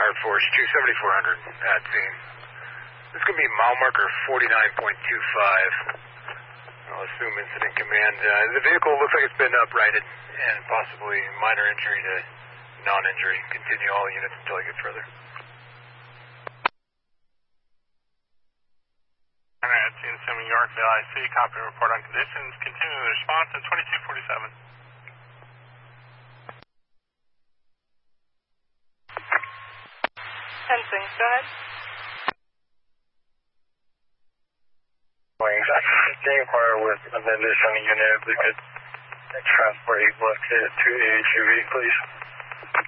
Fire Force 27400 at scene. This is going to be mile marker 49.25. I'll assume incident command. The vehicle looks like it's been uprighted and possibly minor injury to non-injury. Continue all units until I get further. At scene 7 Yorkville, I see. Copy report on conditions. Continue the response at 2247. Fencing, go ahead. Wings, can you inquire with a vendor on the unit if we could transport a block to HUV, please?